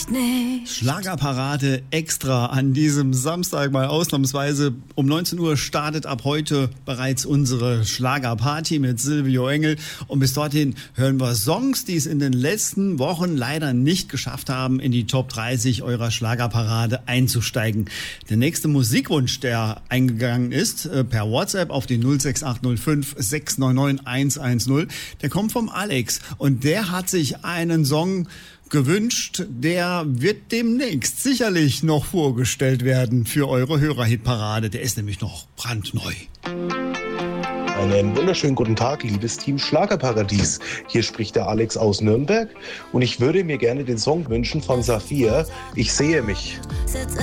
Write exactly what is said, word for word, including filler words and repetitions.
nicht. Schlagerparade extra an diesem Samstag mal ausnahmsweise. Um neunzehn Uhr startet ab heute bereits unsere Schlagerparty mit Silvio Engel. Und bis dorthin hören wir Songs, die es in den letzten Wochen leider nicht geschafft haben, in die Top dreißig eurer Schlagerparade einzusteigen. Der nächste Musikwunsch, der eingegangen ist, per WhatsApp auf die null sechs acht null fünf sechs neun neun eins eins null, der kommt vom Alex. Und der hat sich einen Song gewünscht, der wird demnächst sicherlich noch vorgestellt werden für eure Hörerhitparade. Der ist nämlich noch brandneu. Einen wunderschönen guten Tag, liebes Team Schlagerparadies. Hier spricht der Alex aus Nürnberg und ich würde mir gerne den Song wünschen von Saphir, Ich sehe mich.